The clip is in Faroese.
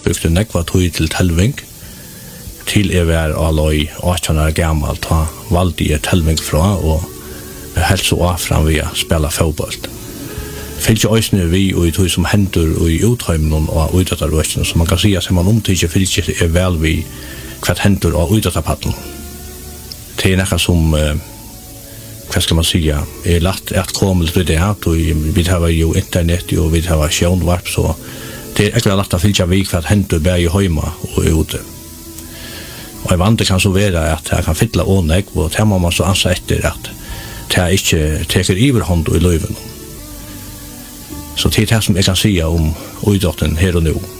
brukte nekva tog til telving, til var aloi 18 år gammal, ta valde jeg telving fra, og helt så fram via spela fotboll. Fylgje øysene vi og i tog som hendur og i uthøymnen og uidrettarrøsene, så man kan si at man omtidje fylgje vel vi hva hendur og uidrettarpaddelen. Det nekka som, hva skal man säga, lätt att komma till det här, och vi har ju internet och vi har sjönvarp, så det är extra lätt att fylja vik för att hämta bär hemma och ute. Och jag vant kan så vara att jag kan fylla ånägg, och det må man så ansa efter att det inte teker iverhånd i löven. Så det är det som jag kan säga om idrotten här och nu.